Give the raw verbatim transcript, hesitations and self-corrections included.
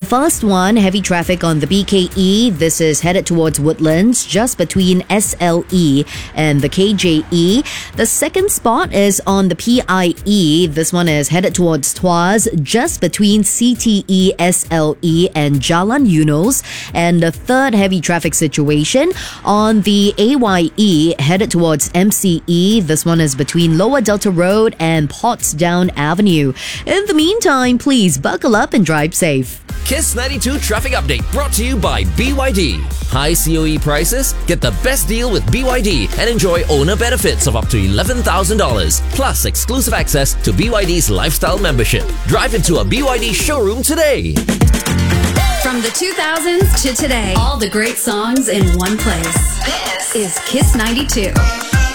first one, heavy traffic on the B K E. This is headed towards Woodlands, just between S L E and the K J E. The second spot is on the P I E. This one is headed towards Tuas, just between C T E, S L E and Jalan Eunos. And the third heavy traffic situation on the A Y E, headed towards M C E. This one is between Lower Delta Road and Portsdown Avenue. In the meantime, please buckle up and drive safe. Kiss ninety-two Traffic Update brought to you by B Y D. High C O E prices? Get the best deal with B Y D and enjoy owner benefits of up to eleven thousand dollars, plus exclusive access to B Y D's lifestyle membership. Drive into a B Y D showroom today. From the two thousands to today, all the great songs in one place. This is Kiss ninety-two.